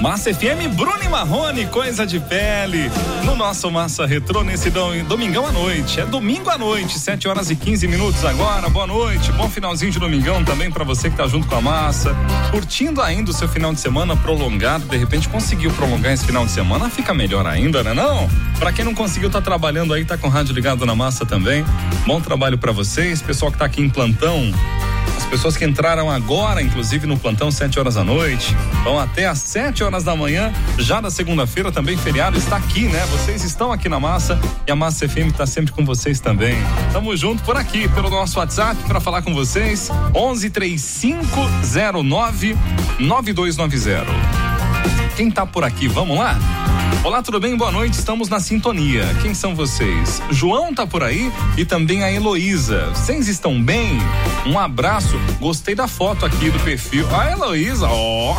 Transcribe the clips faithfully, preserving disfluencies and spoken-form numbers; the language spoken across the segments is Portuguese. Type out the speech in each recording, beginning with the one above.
Massa F M, Bruno e Marrone, coisa de pele. No nosso Massa Retrô, nesse domingão à noite. É domingo à noite, sete horas e quinze minutos agora. Boa noite, bom finalzinho de domingão também pra você que tá junto com a Massa. Curtindo ainda o seu final de semana prolongado. De repente conseguiu prolongar esse final de semana, fica melhor ainda, né não? Pra quem não conseguiu, tá trabalhando aí, tá com o rádio ligado na Massa também. Bom trabalho pra vocês, pessoal que tá aqui em plantão. As pessoas que entraram agora, inclusive no plantão, sete horas da noite, vão até às sete horas da manhã, já na segunda-feira, também feriado, está aqui, né? Vocês estão aqui na Massa e a Massa F M está sempre com vocês também. Tamo junto por aqui, pelo nosso WhatsApp, para falar com vocês, onze, três cinco zero nove, nove dois nove zero. Quem tá por aqui, vamos lá? Olá, tudo bem? Boa noite, estamos na sintonia. Quem são vocês? João tá por aí e também a Heloísa. Vocês estão bem? Um abraço, gostei da foto aqui do perfil. Ah, Heloísa, ó.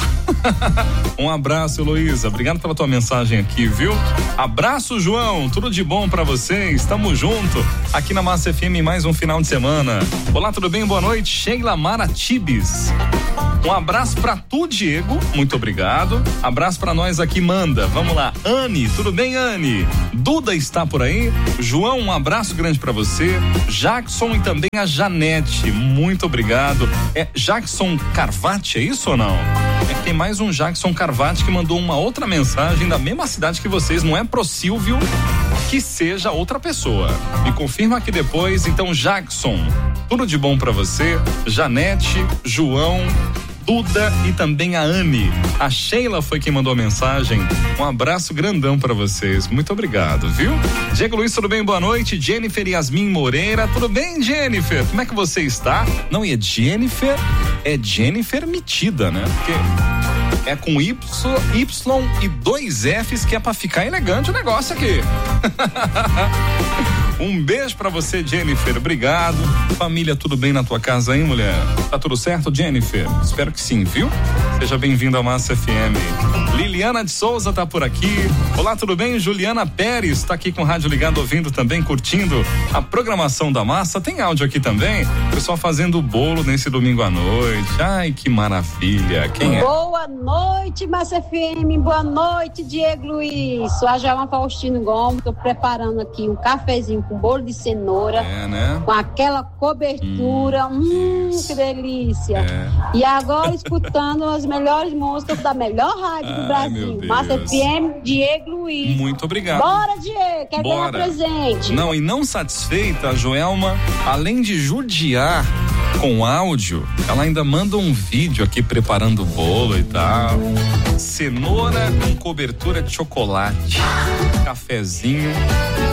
Oh. Um abraço, Heloísa, obrigado pela tua mensagem aqui, viu? Abraço, João, tudo de bom pra vocês, tamo junto aqui na Massa F M, mais um final de semana. Olá, tudo bem? Boa noite, Sheila Maratibes. Um abraço pra tu, Diego, muito obrigado. Abraço pra nós aqui, Manda. Vamos lá, Anne, tudo bem, Anne? Duda está por aí. João, um abraço grande pra você. Jackson e também a Janete, muito obrigado. É Jackson Carvati, é isso ou não? É que tem mais um Jackson Carvati que mandou uma outra mensagem da mesma cidade que vocês, não é pro Silvio que seja outra pessoa. Me confirma aqui depois, então, Jackson, tudo de bom pra você. Janete, João, Duda e também a Anne. A Sheila foi quem mandou a mensagem. Um abraço grandão pra vocês. Muito obrigado, viu? Diego Luiz, tudo bem? Boa noite. Jennifer Yasmin Moreira. Tudo bem, Jennifer? Como é que você está? Não, e é Jennifer, é Jennifer metida, né? Porque é com Y, Y e dois F's que é pra ficar elegante o negócio aqui. Um beijo pra você, Jennifer, obrigado. Família, tudo bem na tua casa, hein, mulher? Tá tudo certo, Jennifer? Espero que sim, viu? Seja bem-vindo à Massa F M. Liliana de Souza tá por aqui. Olá, tudo bem? Juliana Pérez tá aqui com o rádio ligado, ouvindo também, curtindo a programação da Massa. Tem áudio aqui também. Pessoal fazendo bolo nesse domingo à noite. Ai, que maravilha. Quem é? Boa noite, Massa F M. Boa noite, Diego Luiz. Sou a Joelma Faustino Gomes. Tô preparando aqui um cafezinho com bolo de cenoura. É, né? Com aquela cobertura. Hum, hum que delícia. É. E agora escutando as melhores músicas da melhor rádio do Brasil. Massa F M, Diego Luiz. Muito obrigado. Bora, Diego. Quer ganhar presente. Não, e não satisfeita, a Joelma, além de judiar com áudio, ela ainda manda um vídeo aqui preparando o bolo e tal. Cenoura com cobertura de chocolate, cafezinho.